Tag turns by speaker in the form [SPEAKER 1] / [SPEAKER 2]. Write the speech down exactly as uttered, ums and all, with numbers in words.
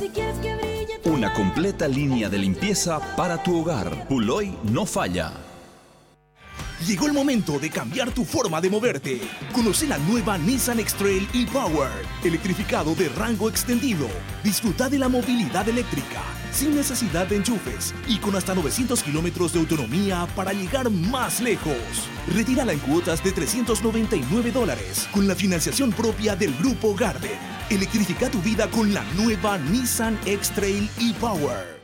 [SPEAKER 1] Si quieres que brille tu
[SPEAKER 2] Una
[SPEAKER 1] mar.
[SPEAKER 2] completa línea de limpieza para tu hogar. Puloy no falla.
[SPEAKER 3] Llegó el momento de cambiar tu forma de moverte. Conoce la nueva Nissan X-Trail e-Power, electrificado de rango extendido. Disfruta de la movilidad eléctrica, sin necesidad de enchufes y con hasta novecientos kilómetros de autonomía para llegar más lejos. Retírala en cuotas de trescientos noventa y nueve dólares con la financiación propia del Grupo Garden. Electrifica tu vida con la nueva Nissan X-Trail e-Power.